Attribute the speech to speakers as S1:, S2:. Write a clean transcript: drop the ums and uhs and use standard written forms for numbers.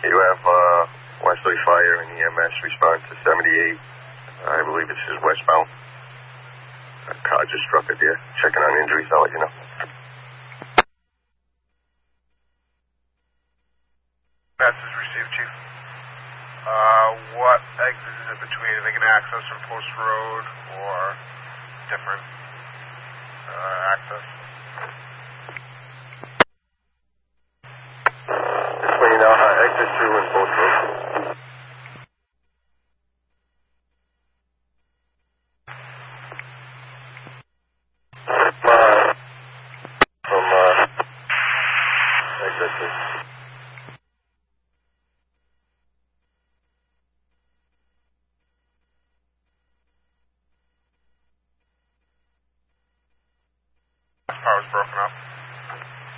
S1: You have Wesley Fire and EMS respond to 78. I believe this is westbound. A car just struck it there. Checking on injuries, I'll let you know.
S2: Message received, Chief. What exit is it between? Are they going to access from Post Road or different access?
S1: Between exit 2 and